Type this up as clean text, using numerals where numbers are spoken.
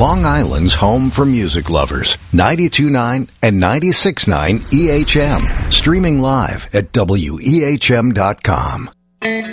Long Island's home for music lovers. 92.9 and 96.9 EHM. Streaming live at WEHM.com.